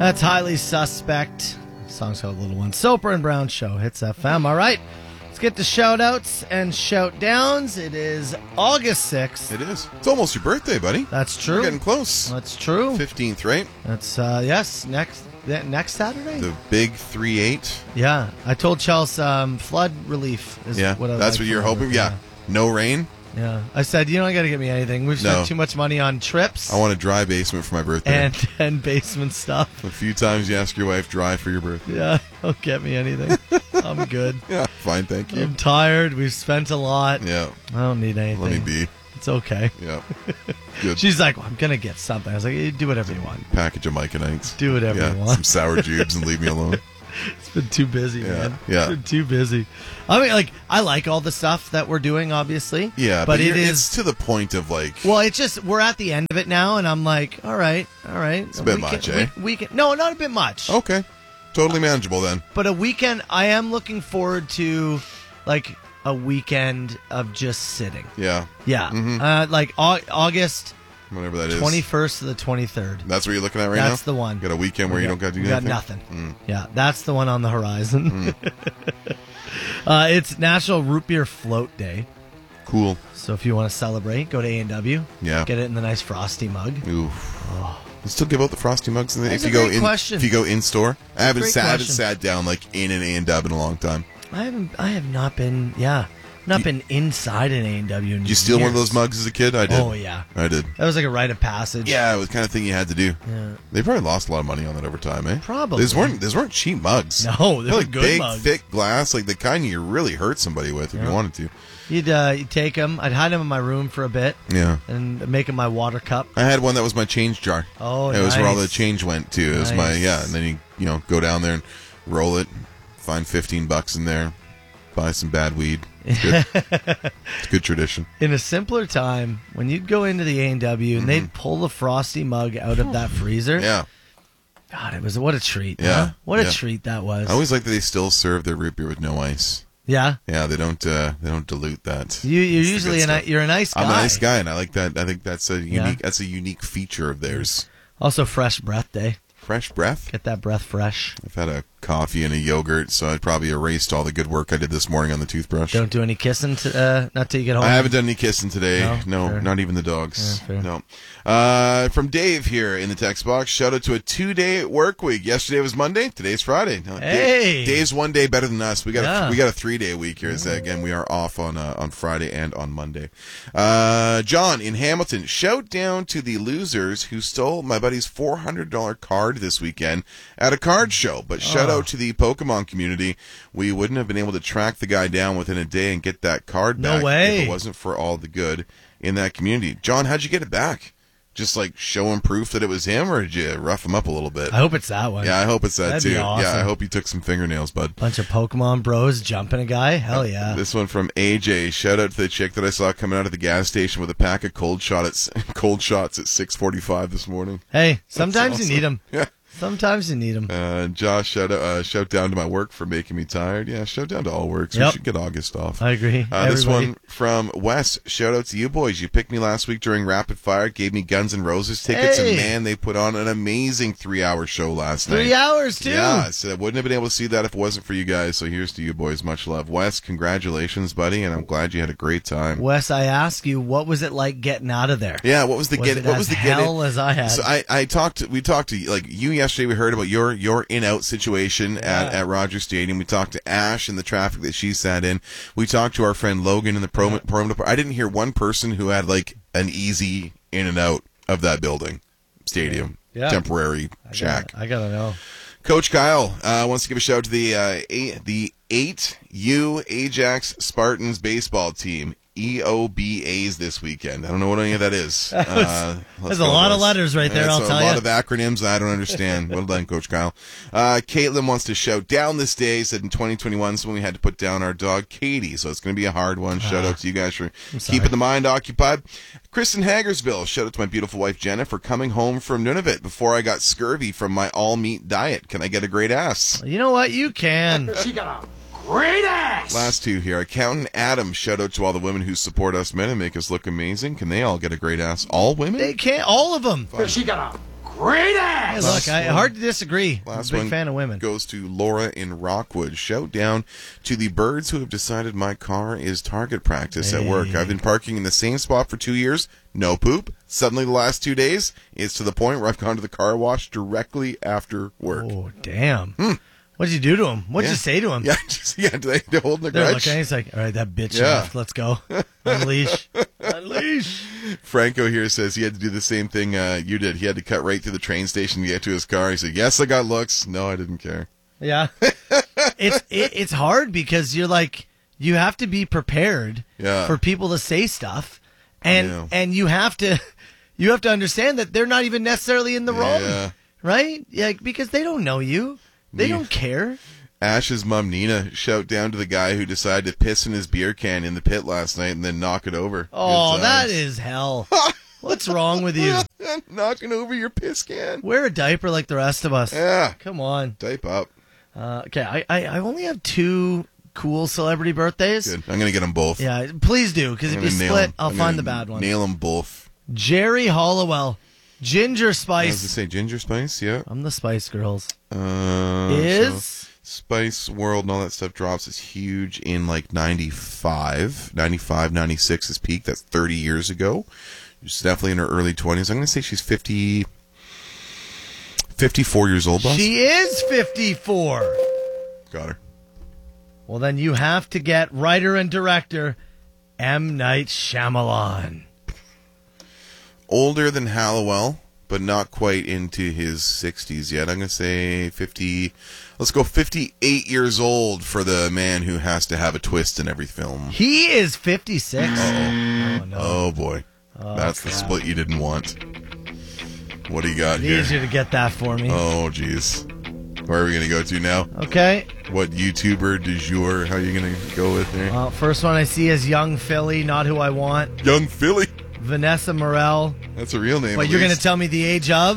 That's Highly Suspect. The song's called Little One. Soper and Brown Show. Hits FM. All right. Let's get to shout-outs and shout-downs. It is August 6th. It is. It's almost your birthday, buddy. That's true. We're getting close. That's true. 15th, right? That's, yes, next Saturday? The big 3-8. Yeah. I told Chelsea flood relief is what I that's like what you're for hoping? it. Yeah. No rain? Yeah. I said, you don't got to get me anything. We've spent too much money on trips. I want a dry basement for my birthday. And basement stuff. A few times you ask your wife, dry for your birthday. Yeah. Don't get me anything. I'm good. Yeah. Fine, thank you. I'm tired. We've spent a lot. Yeah. I don't need anything. Let me be. It's okay. Yeah. Good. She's like, well, I'm going to get something. I was like, you do whatever you want. Package of Micanites. Do whatever you want. Some sour jubes and leave me alone. It's been too busy, man. Yeah. It's been too busy. I mean, I like all the stuff that we're doing, obviously. Yeah, but it's to the point of Well, it's just, we're at the end of it now, and I'm like, all right. It's a bit much, eh? No, not a bit much. Okay. Totally manageable then. But a weekend, I am looking forward to, a weekend of just sitting. Yeah. Yeah. Mm-hmm. August... Whatever that is. 21st to the 23rd. That's what you're looking at right now? That's the one. You got a weekend where you don't got to do anything? Got nothing. Yeah, that's the one on the horizon. It's National Root Beer Float Day. Cool. So if you want to celebrate, go to A&W. Yeah. Get it in the nice frosty mug. Oof. Oh. You still give out the frosty mugs if you go in store? I haven't sat down in an A&W in a long time. I have not been. Yeah. Not been inside an A&W in Did you steal one of those mugs as a kid? I did. Oh, yeah. I did. That was like a rite of passage. Yeah, it was the kind of thing you had to do. Yeah. They probably lost a lot of money on that over time, eh? Probably. These weren't cheap mugs. No, they were like good big, mugs. thick glass, like the kind you really hurt somebody with if you wanted to. You'd take them. I'd hide them in my room for a bit. Yeah. And make them my water cup. I had one that was my change jar. Oh, It was where all the change went to. It was my, and then you go down there and roll it, find $15 in there, buy some bad weed. It's good. It's a good tradition. In a simpler time, when you'd go into the A&W and they'd pull the frosty mug out of that freezer. Yeah. God, what a treat. Yeah. Huh? What a treat that was. I always like that they still serve their root beer with no ice. Yeah. Yeah, they don't dilute that. You're usually you're a nice guy. I'm a nice guy, and I like that. I think that's a unique feature of theirs. Also, Fresh Breath Day. Fresh breath? Get that breath fresh. I've had a coffee and a yogurt, so I'd probably erased all the good work I did this morning on the toothbrush. Don't do any kissing, not till you get home? I haven't done any kissing today. No, fair. Not even the dogs. Yeah, no. From Dave here in the text box, shout out to a 2-day work week. Yesterday was Monday. Today's Friday. Hey! Dave's one day better than us. We got a 3-day week here. So again, we are off on Friday and on Monday. John in Hamilton, shout down to the losers who stole my buddy's $400 card this weekend at a card show. But shout out to the Pokemon community. We wouldn't have been able to track the guy down within a day and get that card back if it wasn't for all the good in that community. John, how'd you get it back? Just show him proof that it was him, or did you rough him up a little bit? I hope it's that one. Yeah, I hope it's that That'd too. be awesome. Yeah, I hope you took some fingernails, bud. Bunch of Pokemon bros jumping a guy. Hell yeah. This one from AJ. Shout out to the chick that I saw coming out of the gas station with a pack of cold shots at 6:45 this morning. Hey, sometimes you need them. Yeah. Sometimes you need them. Josh, shout down to my work for making me tired. Yeah, shout down to all works. We should get August off. I agree. This one from Wes. Shout out to you boys. You picked me last week during Rapid Fire, gave me Guns N' Roses tickets, and man, they put on an amazing 3-hour show last night. 3 hours, too? Yeah, so I wouldn't have been able to see that if it wasn't for you guys, so here's to you boys. Much love. Wes, congratulations, buddy, and I'm glad you had a great time. Wes, I ask you, what was it like getting out of there? Yeah, what was the get? What was the get? Hell as I had. So we talked to you yesterday. We heard about your in-out situation at Rogers Stadium. We talked to Ash and the traffic that she sat in. We talked to our friend Logan in the promo department. I didn't hear one person who had an easy in and out of that building, stadium, temporary shack. I gotta know. Coach Kyle wants to give a shout out to the 8U Ajax Spartans baseball team. EOBAs this weekend. I don't know what any of that is. There's a lot of letters right there, I'll tell you. A lot of acronyms I don't understand. Well done, Coach Kyle. Caitlin wants to shout down this day, said in 2021 is when we had to put down our dog, Katie, so it's going to be a hard one. Shout out to you guys for keeping the mind occupied. Kristen Hagersville, shout out to my beautiful wife, Jenna, for coming home from Nunavut before I got scurvy from my all-meat diet. Can I get a great ass? You know what? You can. She got a great ass! Last two here. Accountant Adam, shout out to all the women who support us men and make us look amazing. Can they all get a great ass? All women? They can't. All of them. She got a great ass. Hey, look, hard to disagree. Last I'm a big one fan of women. goes to Laura in Rockwood. Shout down to the birds who have decided my car is target practice at work. I've been parking in the same spot for 2 years. No poop. Suddenly the last 2 days, it's to the point where I've gone to the car wash directly after work. Oh, damn. What'd you do to him? What'd you say to him? They're holding the They're grudge. looking, he's like, all right, that bitch left. Let's go. Unleash. Unleash. Franco here says he had to do the same thing you did. He had to cut right through the train station to get to his car. He said, yes, I got looks. No, I didn't care. Yeah. It's hard because you're like, you have to be prepared for people to say stuff. And you have to understand that they're not even necessarily in the wrong. Right? Like, because they don't know you. They don't care. Ash's mom, Nina, shout down to the guy who decided to piss in his beer can in the pit last night and then knock it over. Oh, that is hell. What's wrong with you? Knocking over your piss can. Wear a diaper like the rest of us. Yeah. Come on. Dipe up. Okay, I only have 2 cool celebrity birthdays. Good. I'm going to get them both. Yeah, please do, because if you split, I'll find the bad one. Nail them both. Jerry Hollowell. Ginger Spice. I was to say Ginger Spice, yeah. I'm the Spice Girls. So Spice World and all that stuff drops. It's huge in like 95, 96 is peak. That's 30 years ago. She's definitely in her early 20s. I'm going to say she's 54 years old, boss. She is 54. Got her. Well, then you have to get writer and director M. Night Shyamalan. Older than Hallowell, but not quite into his 60s yet. I'm going to say 50. Let's go 58 years old for the man who has to have a twist in every film. He is 56. Uh-oh. Oh, no. Oh, boy. That's the split you didn't want. What do you got here? I need you to get that for me. Oh, jeez. Where are we going to go to now? Okay. What YouTuber du jour? How are you going to go with there? Well, first one I see is Young Philly, not who I want. Young Philly. Vanessa Morel. That's a real name. But you're going to tell me the age of?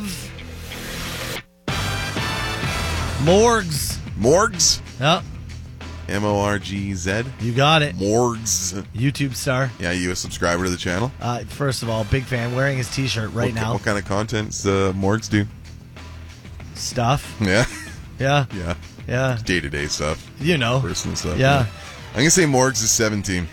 Morgs. Morgs? Yep. M-O-R-G-Z? You got it. Morgs. YouTube star. Yeah, you a subscriber to the channel? First of all, big fan. Wearing his t-shirt right now. What kind of content does Morgs do? Stuff. Yeah? Yeah. Yeah. Yeah. Day-to-day stuff. You know. Personal stuff. Yeah. I'm going to say Morgs is 17.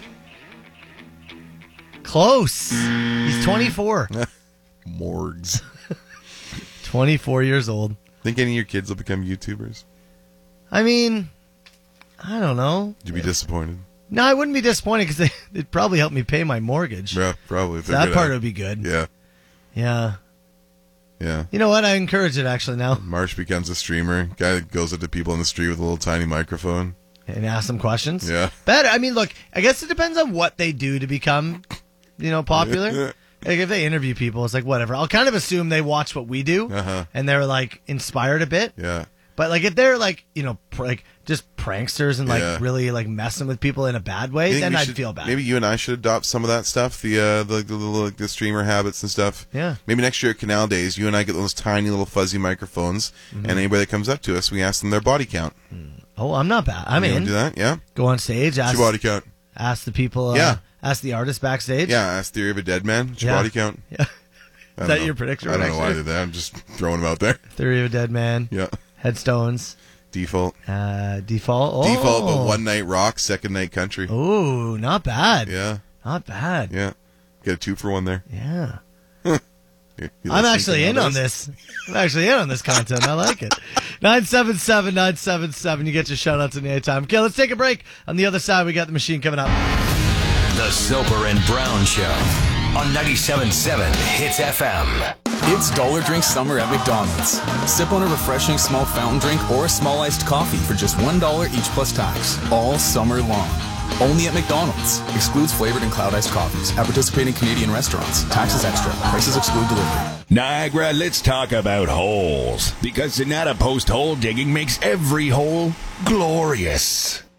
Close. He's 24. Morgs. 24 years old. Think any of your kids will become YouTubers? I mean, I don't know. Would you be disappointed? No, I wouldn't be disappointed because they'd probably help me pay my mortgage. Yeah, probably. So that part would be good. Yeah. Yeah. Yeah. You know what? I encourage it actually now. Marsh becomes a streamer. Guy that goes up to people in the street with a little tiny microphone. And ask them questions. Yeah. Better. I mean, look, I guess it depends on what they do to become, popular. Like if they interview people, it's like whatever. I'll kind of assume they watch what we do, and they're like inspired a bit. Yeah. But like if they're like like just pranksters and like really like messing with people in a bad way, then I'd feel bad. Maybe you and I should adopt some of that stuff, the streamer habits and stuff. Yeah. Maybe next year at Canal Days, you and I get those tiny little fuzzy microphones, and anybody that comes up to us, we ask them their body count. Oh, I'm not bad. I'm in. Do that? Yeah. Go on stage. Ask What's your body count? Ask the people. Ask the artist backstage. Yeah. Ask Theory of a Dead Man. What's your body count? Yeah. Is that your prediction? I don't know why I did that. I'm just throwing them out there. Theory of a Dead Man. Yeah. Headstones. Default. Default. Oh. Default, but one night rock, second night country. Oh, not bad. Yeah. Not bad. Yeah. Get a 2-for-1 there. Yeah. I'm actually in on this. I'm actually in on this content. I like it. 977-977. You get your shout outs in the time. Okay, let's take a break. On the other side, we got the machine coming up. The Soper and Brown Show on 97.7 Hits FM. It's Dollar Drink Summer at McDonald's. Sip on a refreshing small fountain drink or a small iced coffee for just $1 each plus tax. All summer long. Only at McDonald's. Excludes flavored and cloud iced coffees. At participating Canadian restaurants. Taxes extra. Prices exclude delivery. Niagara, let's talk about holes. Because Sonata Post hole digging makes every hole glorious.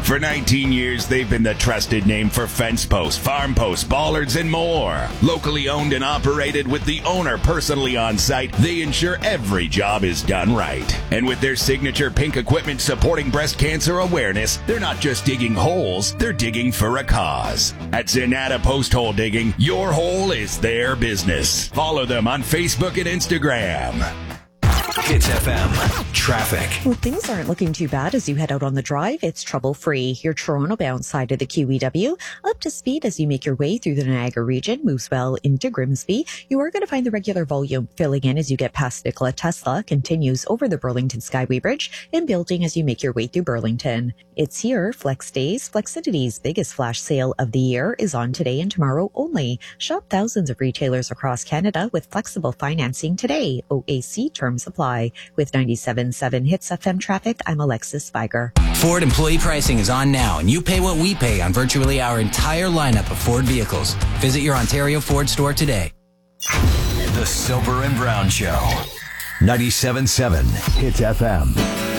For 19 years, they've been the trusted name for fence posts, farm posts, bollards, and more. Locally owned and operated with the owner personally on site, they ensure every job is done right. And with their signature pink equipment supporting breast cancer awareness, they're not just digging holes, they're digging for a cause. At Zenata Post Hole Digging, your hole is their business. Follow them on Facebook and Instagram. Hits FM traffic. Well, things aren't looking too bad as you head out on the drive. It's trouble-free. Your Toronto-bound side of the QEW up to speed as you make your way through the Niagara region, moves well into Grimsby. You are going to find the regular volume filling in as you get past Nikola Tesla, continues over the Burlington Skyway Bridge, and building as you make your way through Burlington. It's here. Flex Days. Flexity's biggest flash sale of the year is on today and tomorrow only. Shop thousands of retailers across Canada with flexible financing today. OAC terms apply. With 97.7 Hits FM traffic, I'm Alexis Spiger. Ford employee pricing is on now, and you pay what we pay on virtually our entire lineup of Ford vehicles. Visit your Ontario Ford store today. The Soper and Brown Show. 97.7 Hits FM.